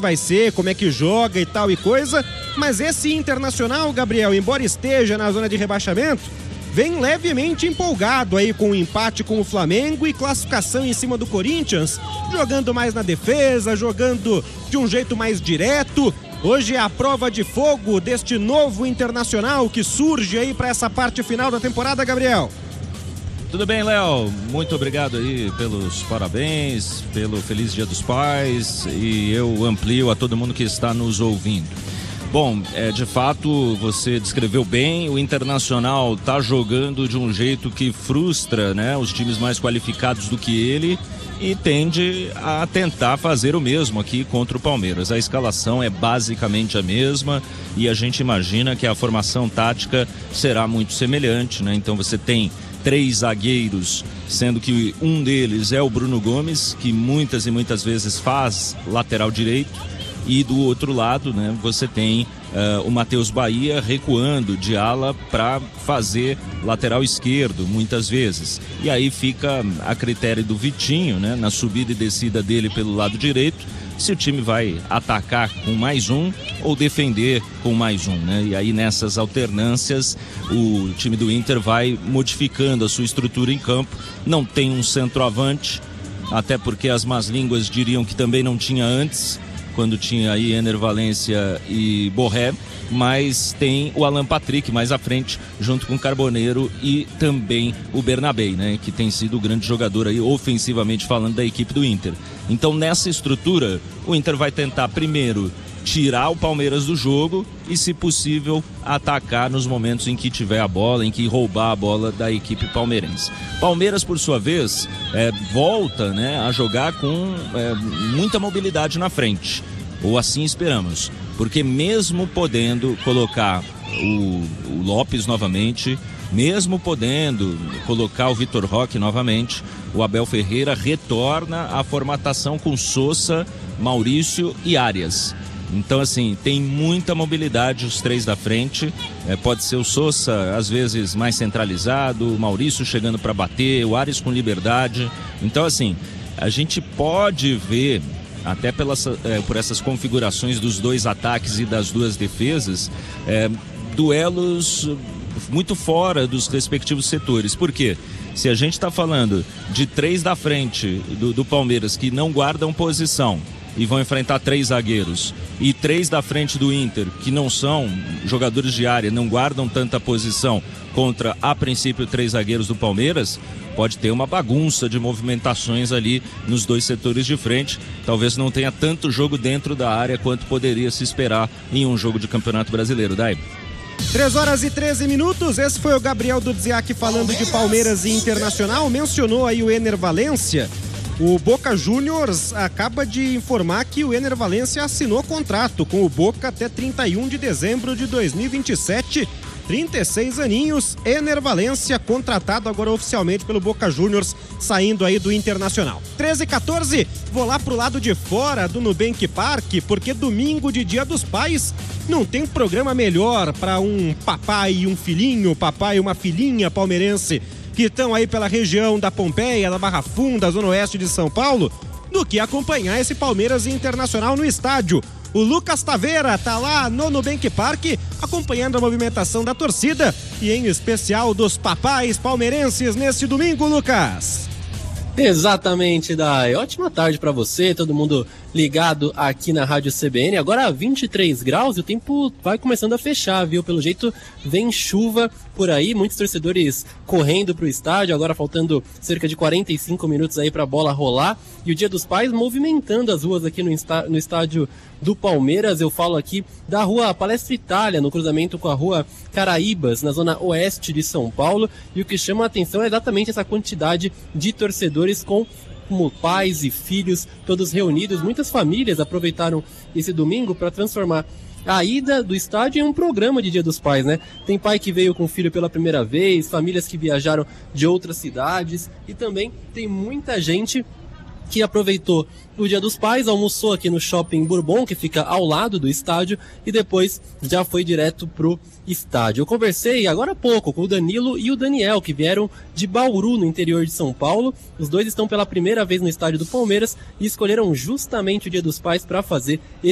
vai ser, como é que joga e tal e coisa, mas esse Internacional, Gabriel, embora esteja na zona de rebaixamento, vem levemente empolgado aí com o empate com o Flamengo e classificação em cima do Corinthians, jogando mais na defesa, jogando de um jeito mais direto. Hoje é a prova de fogo deste novo Internacional que surge aí para essa parte final da temporada, Gabriel. Tudo bem, Léo? Muito obrigado aí pelos parabéns, pelo Feliz Dia dos Pais, e eu amplio a todo mundo que está nos ouvindo. Bom, de fato, você descreveu bem, o Internacional está jogando de um jeito que frustra, né, os times mais qualificados do que ele e tende a tentar fazer o mesmo aqui contra o Palmeiras. A escalação é basicamente a mesma e a gente imagina que a formação tática será muito semelhante, né? Então você tem 3 zagueiros, sendo que um deles é o Bruno Gomes, que muitas e muitas vezes faz lateral direito. E do outro lado, né, você tem o Matheus Bahia recuando de ala para fazer lateral esquerdo, muitas vezes. E aí fica a critério do Vitinho, né, na subida e descida dele pelo lado direito, se o time vai atacar com mais um ou defender com mais um, né? E aí nessas alternâncias o time do Inter vai modificando a sua estrutura em campo. Não tem um centroavante, até porque as más línguas diriam que também não tinha antes, quando tinha aí Ener Valencia e Borré, mas tem o Alan Patrick mais à frente, junto com o Carboneiro e também o Bernabé, né, que tem sido o grande jogador aí, ofensivamente falando, da equipe do Inter. Então, nessa estrutura, o Inter vai tentar primeiro tirar o Palmeiras do jogo e, se possível, atacar nos momentos em que tiver a bola, em que roubar a bola da equipe palmeirense. Palmeiras, por sua vez, volta, né, a jogar com muita mobilidade na frente, ou assim esperamos, porque mesmo podendo colocar o Lopes novamente, mesmo podendo colocar o Vitor Roque novamente, o Abel Ferreira retorna à formatação com Sousa, Maurício e Arias. Então, assim, tem muita mobilidade os 3 da frente. Pode ser o Sousa, às vezes, mais centralizado, o Maurício chegando para bater, o Arias com liberdade. Então, assim, a gente pode ver, até por essas configurações dos 2 ataques e das 2 defesas, duelos muito fora dos respectivos setores. Por quê? Se a gente está falando de 3 da frente do Palmeiras que não guardam posição e vão enfrentar 3 zagueiros, e 3 da frente do Inter, que não são jogadores de área, não guardam tanta posição contra, a princípio, 3 zagueiros do Palmeiras, pode ter uma bagunça de movimentações ali nos 2 setores de frente. Talvez não tenha tanto jogo dentro da área quanto poderia se esperar em um jogo de Campeonato Brasileiro. Dai. 3h13, esse foi o Gabriel Dudziak falando de Palmeiras e Internacional, mencionou aí o Ener Valencia. O Boca Juniors acaba de informar que o Ener Valencia assinou contrato com o Boca até 31 de dezembro de 2027, 36 aninhos, Ener Valencia contratado agora oficialmente pelo Boca Juniors, saindo aí do Internacional. 13h14, vou lá pro lado de fora do Nubank Park, porque domingo de Dia dos Pais não tem programa melhor para um papai e um filhinho, papai e uma filhinha palmeirense que estão aí pela região da Pompeia, da Barra Funda, zona oeste de São Paulo, do que acompanhar esse Palmeiras Internacional no estádio. O Lucas Taveira tá lá no Nubank Park acompanhando a movimentação da torcida e em especial dos papais palmeirenses nesse domingo, Lucas. Exatamente, Dai. Ótima tarde para você, todo mundo ligado aqui na Rádio CBN. Agora 23 graus e o tempo vai começando a fechar, viu? Pelo jeito vem chuva por aí, muitos torcedores correndo pro estádio, agora faltando cerca de 45 minutos aí pra bola rolar. E o Dia dos Pais movimentando as ruas aqui no estádio do Palmeiras. Eu falo aqui da rua Palestra Itália, no cruzamento com a rua Caraíbas, na zona oeste de São Paulo. E o que chama a atenção é exatamente essa quantidade de torcedores como pais e filhos, todos reunidos. Muitas famílias aproveitaram esse domingo para transformar a ida do estádio em um programa de Dia dos Pais, né? Tem pai que veio com o filho pela primeira vez, famílias que viajaram de outras cidades e também tem muita gente que aproveitou o Dia dos Pais, almoçou aqui no Shopping Bourbon, que fica ao lado do estádio, e depois já foi direto pro estádio. Eu conversei agora há pouco com o Danilo e o Daniel, que vieram de Bauru, no interior de São Paulo. Os dois estão pela primeira vez no estádio do Palmeiras e escolheram justamente o Dia dos Pais para fazer esse